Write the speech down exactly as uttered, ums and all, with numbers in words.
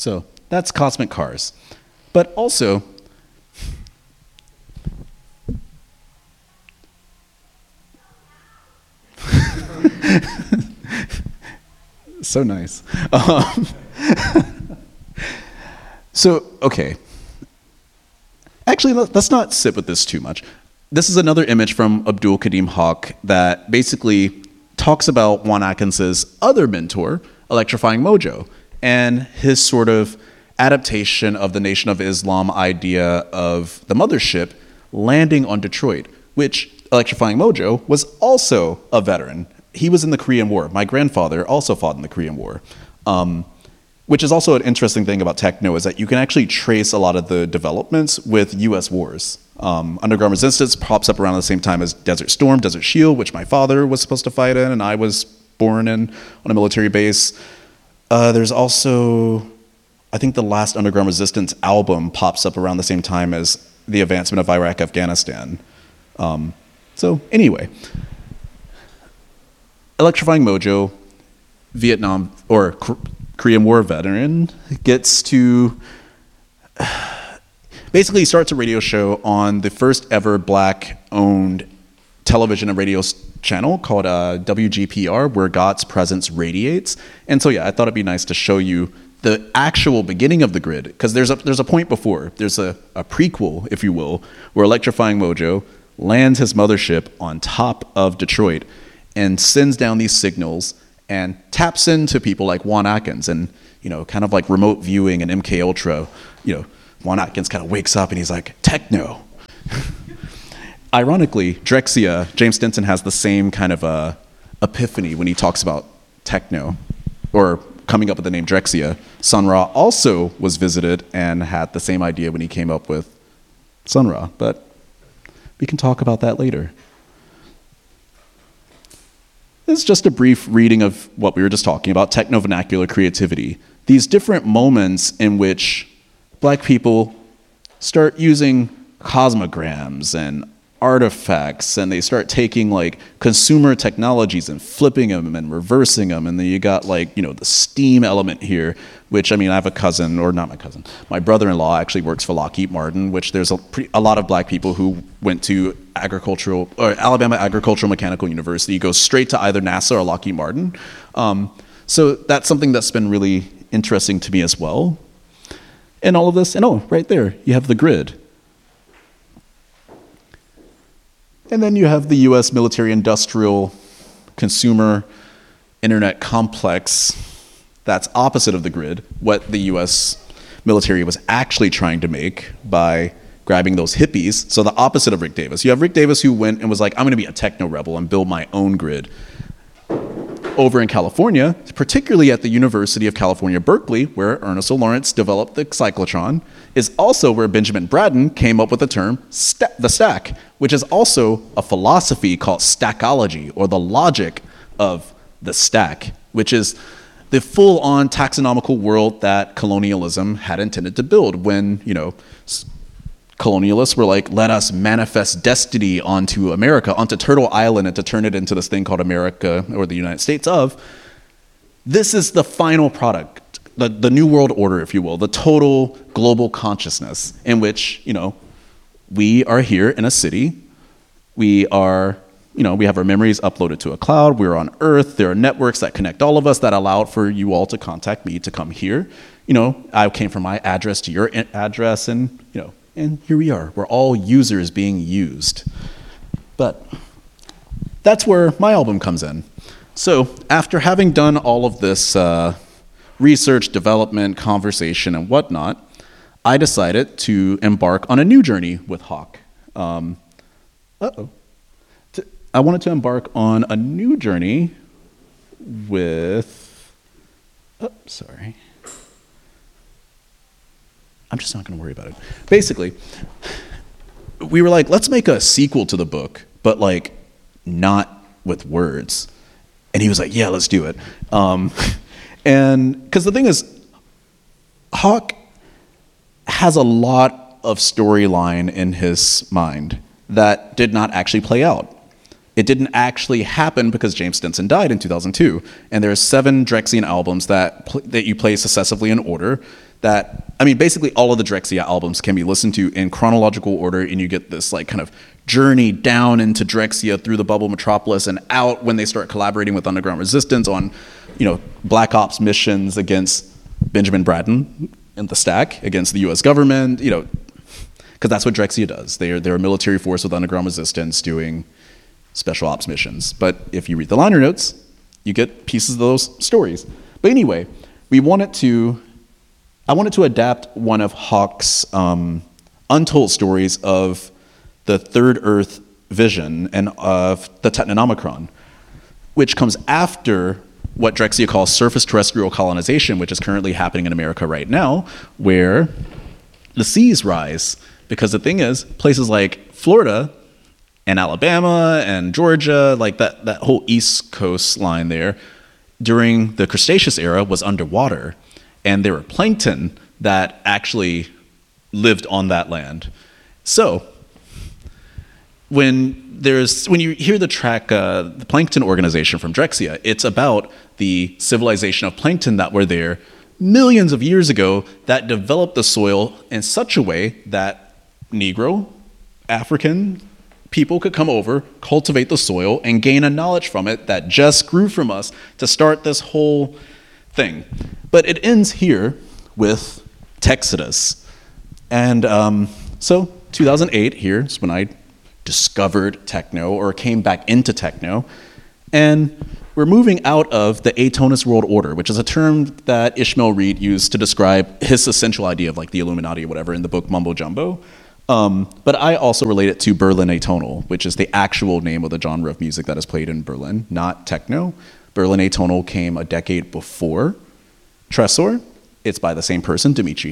So that's Cosmic Cars. But also, so nice. Um, so, okay. Actually, let's not sit with this too much. This is another image from Abdul Kadim Haq that basically talks about Juan Atkins's other mentor, Electrifying Mojo, and his sort of adaptation of the Nation of Islam idea of the mothership landing on Detroit, which Electrifying Mojo was also a veteran. He was in the Korean War. My grandfather also fought in the Korean War. Um, which is also an interesting thing about techno, is that you can actually trace a lot of the developments with U S wars. Um, Underground Resistance pops up around the same time as Desert Storm, Desert Shield, which my father was supposed to fight in, and I was born in on a military base. Uh, there's also, I think the last Underground Resistance album pops up around the same time as the advancement of Iraq, Afghanistan. Um, so anyway, Electrifying Mojo, Vietnam, or Korean War veteran, gets to basically starts a radio show on the first ever black-owned television and radio channel called uh, W G P R, Where God's Presence Radiates. And so yeah, I thought it'd be nice to show you the actual beginning of the grid, because there's a there's a point before. There's a, a prequel, if you will, where Electrifying Mojo lands his mothership on top of Detroit and sends down these signals and taps into people like Juan Atkins, and, you know, kind of like remote viewing and M K Ultra, you know, Juan Atkins kind of wakes up and he's like, techno. Ironically, Drexciya, James Stinson has the same kind of uh, epiphany when he talks about techno, or coming up with the name Drexciya. Sun Ra also was visited and had the same idea when he came up with Sun Ra, but we can talk about that later. This is just a brief reading of what we were just talking about, techno-vernacular creativity. These different moments in which black people start using cosmograms and artifacts, and they start taking like consumer technologies and flipping them and reversing them, and then you got like, you know, the STEAM element here, which, I mean, I have a cousin, or not my cousin, my brother-in-law actually works for Lockheed Martin, which there's a, pre- a lot of black people who went to agricultural, or Alabama Agricultural Mechanical University, go straight to either NASA or Lockheed Martin. Um, so that's something that's been really interesting to me as well. And all of this, and oh, right there, you have the grid. And then you have the U S military-industrial consumer internet complex that's opposite of the grid, what the U S military was actually trying to make by grabbing those hippies. So the opposite of Rick Davis. You have Rick Davis who went and was like, I'm gonna be a techno rebel and build my own grid. Over in California, particularly at the University of California, Berkeley, where Ernesto Lawrence developed the cyclotron, is also where Benjamin Braden came up with the term sta- the stack, which is also a philosophy called stackology, or the logic of the stack, which is the full-on taxonomical world that colonialism had intended to build when, you know, colonialists were like, let us manifest destiny onto America, onto Turtle Island, and to turn it into this thing called America, or the United States of. This is the final product, the, the new world order, if you will, the total global consciousness in which, you know, we are here in a city. We are, you know, we have our memories uploaded to a cloud. We're on Earth. There are networks that connect all of us that allow for you all to contact me to come here. You know, I came from my address to your address, and, you know, and here we are. We're all users being used. But that's where my album comes in. So after having done all of this uh, research, development, conversation, and whatnot, I decided to embark on a new journey with Haq. Um, uh-oh. To, I wanted to embark on a new journey with... Oh, sorry. I'm just not going to worry about it. Basically, we were like, let's make a sequel to the book, but like not with words. And he was like, yeah, let's do it. Um, and because the thing is, Haq has a lot of storyline in his mind that did not actually play out. It didn't actually happen because James Stinson died in two thousand two. And there are seven Drexciyan albums that pl- that you play successively in order that, I mean, basically all of the Drexciya albums can be listened to in chronological order, and you get this like kind of journey down into Drexciya through the bubble metropolis and out when they start collaborating with underground resistance on, you know, black ops missions against Benjamin Bratton in the Stack, against the U S government, you know, because that's what Drexciya does. They're, they're a military force with underground resistance doing special ops missions. But if you read the liner notes, you get pieces of those stories. But anyway, we wanted to, I wanted to adapt one of Hawke's um, untold stories of the Third Earth vision and of the Technonomicron, which comes after what Drexciya calls surface terrestrial colonization, which is currently happening in America right now, where the seas rise. Because the thing is, places like Florida and Alabama and Georgia, like that, that whole East Coast line there, during the Cretaceous era was underwater. And there were plankton that actually lived on that land. So when there's when you hear the track uh, the Plankton Organization from Drexciya, it's about the civilization of plankton that were there millions of years ago that developed the soil in such a way that Negro, African people could come over, cultivate the soil, and gain a knowledge from it that just grew from us to start this whole thing. But it ends here with Texodus. And um, so two thousand eight here is when I discovered techno, or came back into techno, and we're moving out of the Atonist world order, which is a term that Ishmael Reed used to describe his essential idea of like the Illuminati or whatever in the book Mumbo Jumbo. Um, but I also relate it to Berlin Atonal, which is the actual name of the genre of music that is played in Berlin, not techno. Berlin Atonal came a decade before Tresor. It's by the same person, Dimitri